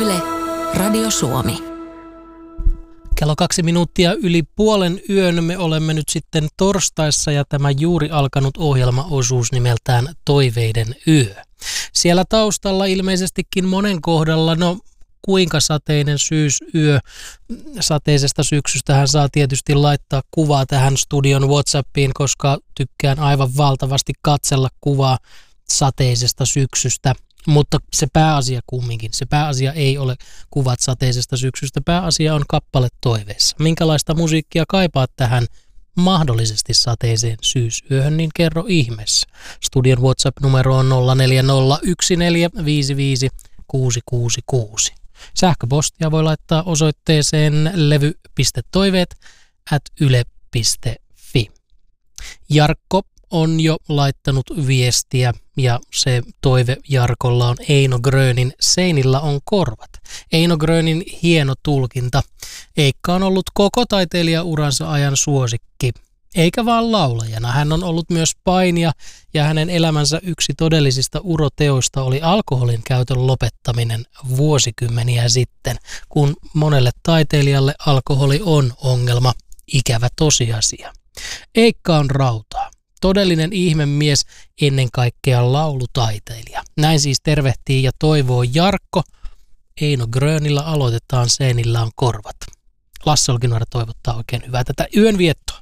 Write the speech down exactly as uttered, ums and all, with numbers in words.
Yle, Radio Suomi. Kello kaksi minuuttia yli puolen yön me olemme nyt sitten torstaissa ja tämä juuri alkanut ohjelmaosuus nimeltään Toiveiden yö. Siellä taustalla ilmeisestikin monen kohdalla, no kuinka sateinen syysyö, sateisesta syksystähän saa tietysti laittaa kuvaa tähän studion WhatsAppiin, koska tykkään aivan valtavasti katsella kuvaa sateisesta syksystä. Mutta se pääasia kumminkin, se pääasia ei ole kuvat sateisesta syksystä, pääasia on kappale toiveissa. Minkälaista musiikkia kaipaat tähän mahdollisesti sateiseen syysyöhön, niin kerro ihmeessä. Studion WhatsApp-numero on nolla neljä nolla yksi neljä viisi viisi kuusi kuusi kuusi. Sähköpostia voi laittaa osoitteeseen levy piste toiveet ät yle piste fi. Jarkko on jo laittanut viestiä ja se toive Jarkolla on Eino Grönin Seinillä on korvat. Eino Grönin hieno tulkinta. Eikka on ollut koko taiteilijauransa ajan suosikki. Eikä vaan laulajana. Hän on ollut myös painija ja hänen elämänsä yksi todellisista uroteoista oli alkoholin käytön lopettaminen vuosikymmeniä sitten, kun monelle taiteilijalle alkoholi on ongelma, ikävä tosiasia. Eikka on rautaa. Todellinen ihmemies, ennen kaikkea laulutaiteilija. Näin siis tervehtii ja toivoo Jarkko. Eino Grönillä aloitetaan Seinillä on korvat. Lasse Olkinuora toivottaa oikein hyvää tätä yönviettoa.